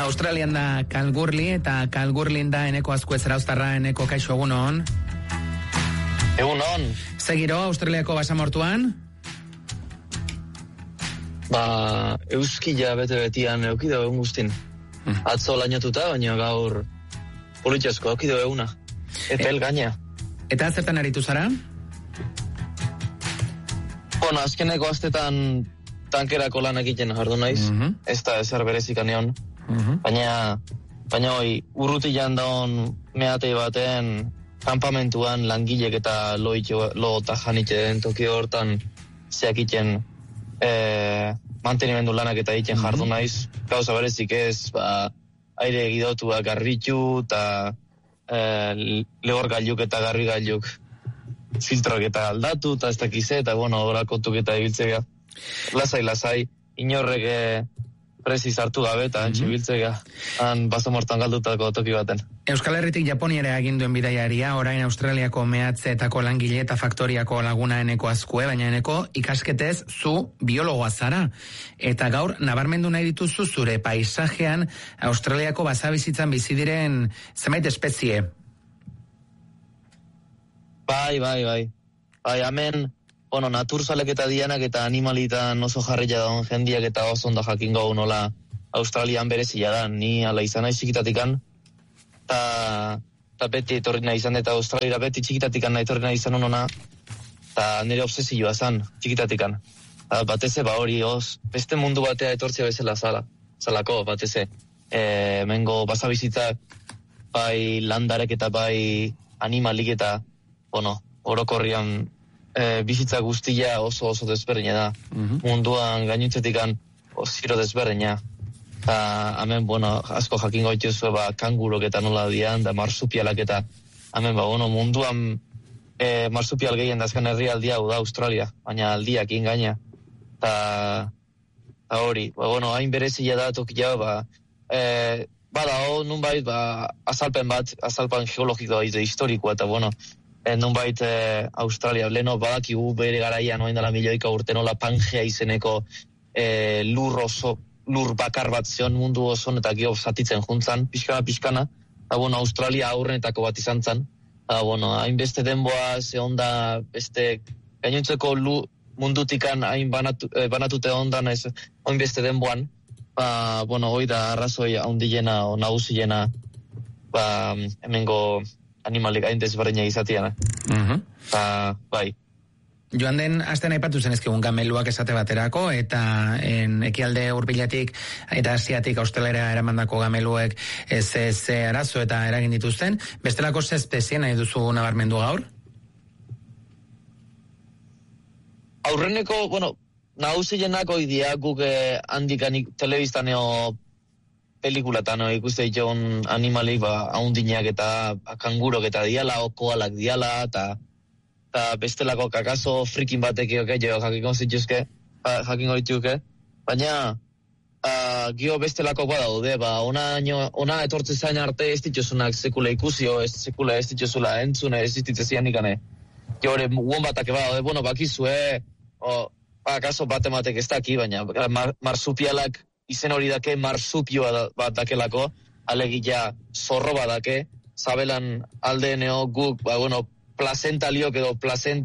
Australian da Kalgoorlie, eta Kalgoorlien da Eneko Azkue Zarauztarra. Eneko, kaixo, egunon. Egunon. Segiro, Australiako basamortuan? Euskila bete-betian eukido egun guztin. Atzo lainatuta, baina gaur politiasko eukido eguna. Epel gaina. Eta zertan aritu zara? Azkeneko astetan tankerako lan egiten jardu naiz. Ez da ezer berezik aneon. Baina urrutian daun mehatei baten kampamentuan langilek eta lo eta janiten toki hortan zeakiten mantenimendu lanak eta egiten jardu naiz. Gauza berezik ez, aire egidotua garritu eta lehor gailuk eta garri gailuk filtroak eta aldatu eta ez dakize eta horakotuk eta ibiltzea. Lasai, inorrek presiz hartu gabe eta antxibiltzea. Han basamortan galdutako toki baten. Euskal Herritik Japoniara aginduen bidaiaria, orain Australiako mehatzeetako langile eta faktoriako laguna Eneko Azkue, baina Eneko ikasketez zu biologoa zara. Eta gaur nabarmendu nahi dituzu zure paisajean Australiako basabizitzan bizi diren zenbait espezie. Bai, hemen, naturzalek eta dianak eta animalitan oso jarria daun jendiak eta oso ondo jakingo nola Australian berezia da, ni ala izan nahi txikitatikan, eta beti etorri nahi izan, eta Australia beti txikitatikan nahi etorri nahi izan honona, eta nire obsesioa zan txikitatikan. Bateze hori, beste mundu batea etortzea bezala zalako, bateze. Mengo basabizitzak, bai landarek eta bai animalik eta, orokorrian bizitza guztia oso desberdina da. Munduan gainuntzetikan ziro desberdina. Hemen, asko jakingo dituzu, kangurok eta nola dian, da marsupialak eta hemen, munduan marsupial gehien dazkan herri aldia da Australia, baina aldiak ingaina. Eta hori, hain berezia da tokia, nunbait, azalpen geologikoa historikoa, eta nunbait Australia, leno badakigu bere garaian oain dela milioika urte nola Pangea izeneko lur bakar bat zion mundu oson eta gio zatitzen juntzan, pixkana, eta Australia aurrenetako bat izan zan, hainbeste denboa zehonda beste gainuntzeko mundutikan hain banatute ondan ez hainbeste denboan, hoi da arrazoi haundilena o nagusiena hemengo animalik hain desberdina izatiana. Bai. Joan den astean aipatu zen ezkegun gameluak esate baterako, eta ekialde hurbilatik eta asiatik Australiara eramandako gameluek ez arazo eta eragin dituzten. Bestelako ze espezie nahi duzu nabarmendu gaur? Aurreneko, nagusienak oidia guk handikanik telebistaneo pelikulatan ikuste ditun animalik haundinak eta kangurok eta diala, koalak diala, eta bestelako kakaso frikin batek jakingo dituke, baina gio bestelako badaude, ona etortze zain arte ez dituzunak sekula ikusio, sekula ez dituzula entzune, ez dititzezian ikane. Gio guon batak badaude, bakizue, kaso batematek ez daki, baina marsupialak izen hori dake marsupioa bat dakelako, alegia zorro badake, zabelan aldeneo guk, placenta liok edo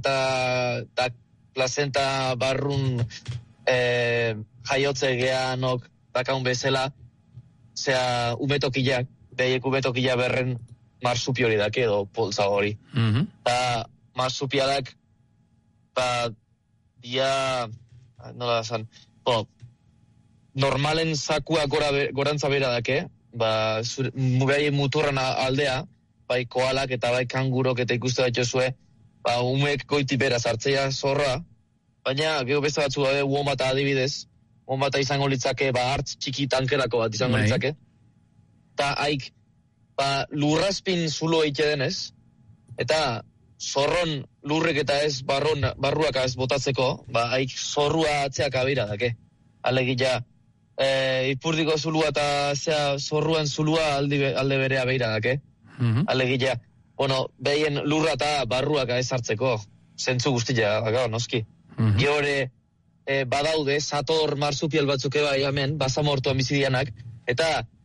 placenta barrun jaiotze geanok dakaun bezala, zea umetokiak, behiek umetokia berren marsupio hori dake edo poltza hori. Eta marsupialak, dia, nola zan, normalen zakua gorantza bera dake, bai muturran aldea, bai koalak eta bai kangurok eta ikuste daitozue, umek goiti bera zartzea zorra, baina geho beste batzu gabe uomata adibidez, uomata izango litzake, hartz txiki tankerako bat izango litzake, eta haik lurrazpin zulo eite denez, eta zorron lurrek eta ez barruak ez botatzeko, haik zorrua atzeak abira dake, alegia, ipurdiko zulua eta zorruan zulua alde berea beira dake. Alegia, behien lurra eta barruak ez hartzeko, zentzu guztia, noski. Giore, badaude, sator marsupial batzuk eba hemen, basamortuan bizidianak, eta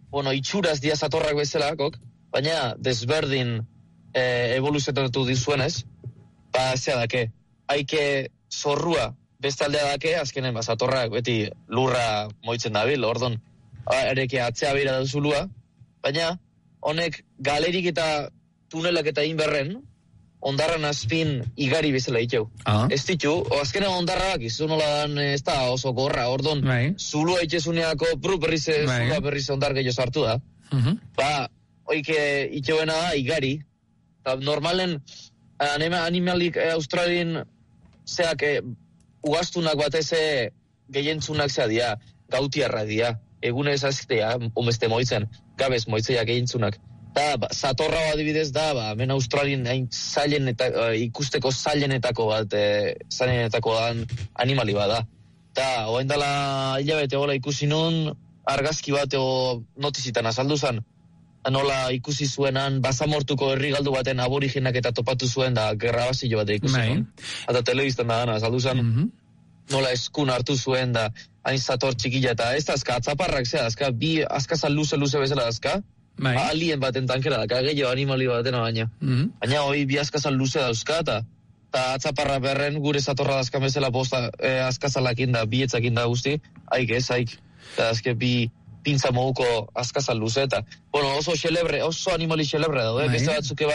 itxuraz dia zatorrak bezalakok, baina desberdin evoluzionatu dizuenez, zea dake, haike zorrua bestaldea dake, azkenen zatorrak beti lurra moitzen dabil, ordon, ereke atzea bera duzulua, baina honek galerik eta tunelak eta inberren, ondarran azpin igari bezala itxeu. Ez ditu, azkenen ondarrak izu nola dan ez da oso gorra, ordon, zulua itxezuneako berriz ondar gehiago sartu da. Oike itxeuena da igari, normalen animalik Australien zeak ugaztunak bateze gehientzunak zea dia, gautiarra dia, egunez aztea, omeste moitzen, gabez moitzeak gehientzunak. Zatorra adibidez da, hemen Australien zailen eta ikusteko zailenetako bat, zailenetako animali bat da. Eta, oain dela hilabete hola ikusi nun, argazki bat notizitan azaldu zen, nola ikusi zuenan, basamortuko herri galdu baten aborigenak eta topatu zuen da gerra bazillo bat ikusi nun. Eta telebiztan da gana, azaldu zen, nola eskun hartu zuen da, hain zator txikila eta ez da azka, atzaparrak zea, azka, bi azkazan luze bezala azka, alien baten tankera da, gehiago animali batena baina. Baina hoi bi azkazan luze dauzka eta atzaparra berren gure zatorra dazkan bezala bosta azkazalakin da, bietzakin da guzti, haik. Eta azke bi pintza moguko azkazan luze eta, oso xelebre, oso animali xelebre da, beste batzuke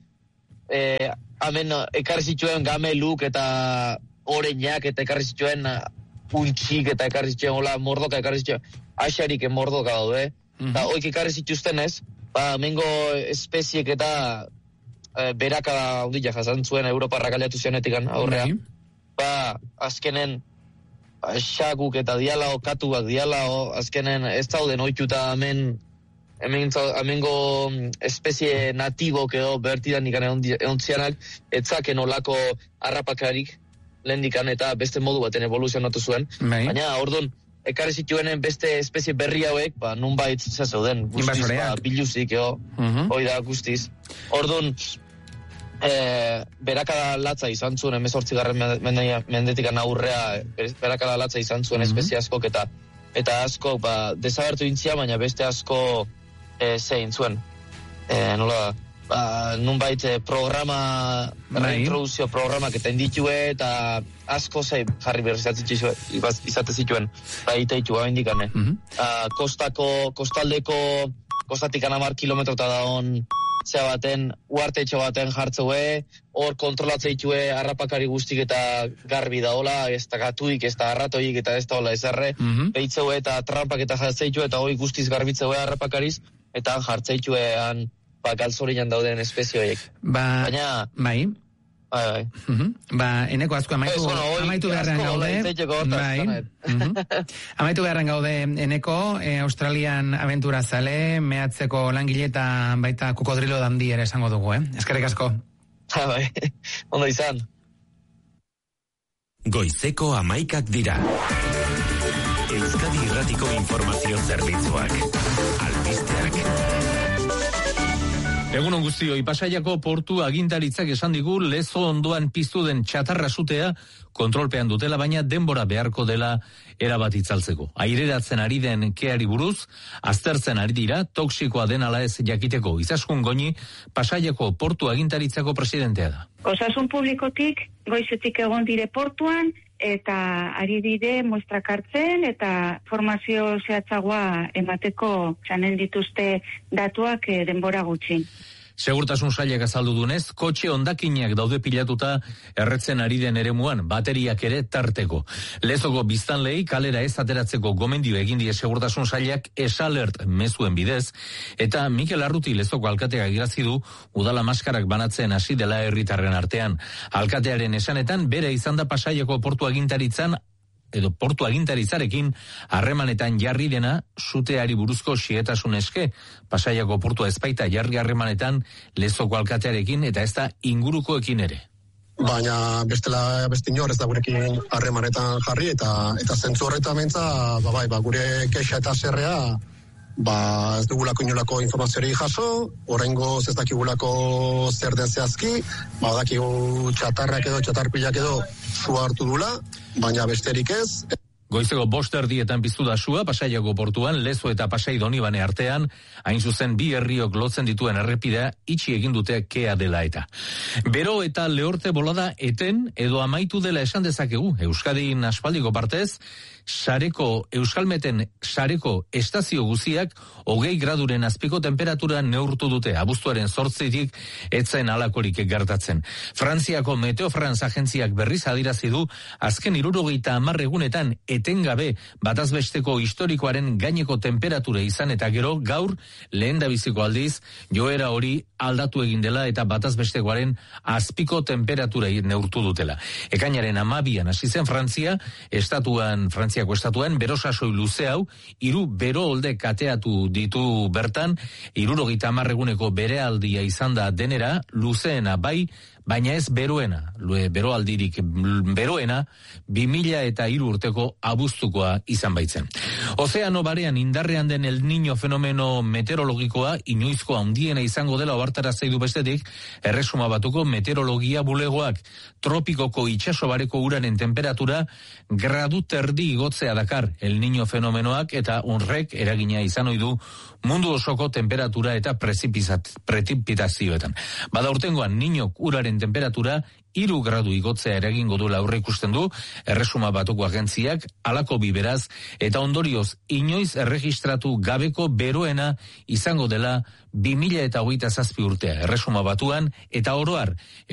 hemen ekarri zituen gameluk eta oreinak eta ekarri zituen untxik eta ekarri zituen, mordoka ekarri zituen, aixarik mordoka daude, eta oik ekarri zituztenez, mengo espeziek eta berakada ondila jasan zuen Europarra galeatu zionetik aurrea. Azkenen xaguk eta dialao, katuak dialao, azkenen ez dauden oituta hemengo espezie natibok edo bertidan ikan eontzianak, etzaken olako harrapakarik lehendikan eta beste modu baten evoluzionatu zuen. Baina, ordon, ekarri zituenen beste espezie berri hauek, nunbait zeuden, guztiz, biluzik, hoi da guztiz. Orduan, berakada latza izan zuen, 18. mendetikan aurrea, berakada latza izan zuen espezie askok, eta asko, desagertu intzia, baina beste asko zein zuen. Nola nunbait programa, reintroduzio programak eta inditue, eta asko zei jarri izate zituen, ite ditu indikane. Kostatik 10 kilometro eta daun zea baten, uartetxo baten jartzeue, hor kontrolatze ditue harrapakari guztik eta garbi da hola, ez da gatuik, ez da arratoik eta ez da hola ezarre, behitzeue eta trampak eta jartzeitue eta hoi guztiz garbitzeue harrapakariz, eta jartzeituean galzorinan dauden espezioiek. Baina... Bai. Eneko asko amaitu beharren gaude. Amaitu beharren gaude, Eneko, Australian aventura zale, mehatzeko langile eta baita kokodrilo dandi ere esango dugu, Eskerrik asko. Bai, ondo izan. Goizeko 11 dira. Euskadi Irratiko Informazio Zerbitzuak. Albisteak. Egunon guztioi, Pasaiako portu agintaritzak esan digu Lezo ondoan piztu den txatarra sutea kontrolpean dutela, baina denbora beharko dela erabat itzaltzeko. Aireratzen ari den keari buruz, aztertzen ari dira, toksikoa den ala ez jakiteko. Izaskun Goñi, Pasaiako portu agintaritzako presidentea da. Osasun publikotik goizetik egon dire portuan, eta ari dire muestrak hartzen eta formazio zehatzagoa emateko txanen dituzte datuak denbora gutxin. Segurtasun sailak azaldu dunez, kotxe hondakinak daude pilatuta erretzen ari den eremuan, bateriak ere tarteko. Lezoko biztanlei kalera ez ateratzeko gomendio egin die segurtasun sailak esalert mezuen bidez, eta Mikel Arruti Lezoko alkateak irazi du udala maskarak banatzen hasi dela herritarren artean. Alkatearen esanetan bere izan da Pasaiako portu agintaritzan edo portu agintaritzarekin harremanetan jarri dena suteari buruzko xietasun eske. Pasaiako portua ezpaita jarri harremanetan Lezoko alkatearekin eta ez da ingurukoekin ere. Baina bestela beste inor ez da gurekin harremanetan jarri eta zentzu horretan mentza gure kexa eta zerrea ez dugulako inolako informazioari jaso, oraingoz ez dakigulako zer den zehazki, dakigu txatarrak edo txatarpilak edo sua hartu dula, baina besterik ez. Goizeko 5:00 piztu da sua Pasaiako portuan, Lezo eta Pasai Donibane artean, hain zuzen bi herriok lotzen dituen errepidea itxi egin dute kea dela eta. Bero eta lehorte bolada eten edo amaitu dela esan dezakegu. Euskadin aspaldiko partez, Euskalmeten sareko estazio guziak 20 graduren azpiko temperatura neurtu dute. Abuztuaren 8-tik etzen halakorik gertatzen. Frantziako Meteo France agentziak berriz adirazi du azken 70 egunetan etengabe batazbesteko historikoaren gaineko temperatura izan eta gero gaur lehendabiziko aldiz joera hori aldatu egin dela eta batazbestekoaren azpiko temperatura neurtu dutela. Ekainaren 12an hasi zen Frantziako estatuan berosasoi luze hau 3 beroolde kateatu ditu bertan, 70 eguneko berealdia izan da denera, luzeena bai, baina ez beroena. Beroaldirik beroena 2003 urteko abuztukoa izan baitzen. Ozeano barean indarrean den El Niño fenomeno meteorologikoa inoizko handiena izango dela ohartarazi du bestetik, Erresuma Batuko meteorologia bulegoak. Tropikoko itsaso bareko uraren temperatura gradu terdi igotzea dakar El Niño fenomenoak eta horrek eragina izan ohi du mundu osoko temperatura eta prezipitazioetan. Bada urtengoan Niñok uraren temperatura 3 gradu igotzea eragingo duela aurreikusten du Erresuma Batuko agentziak, halako beraz, eta ondorioz inoiz erregistratu gabeko beroena izango dela 2027 urtea Erresuma Batuan eta oro har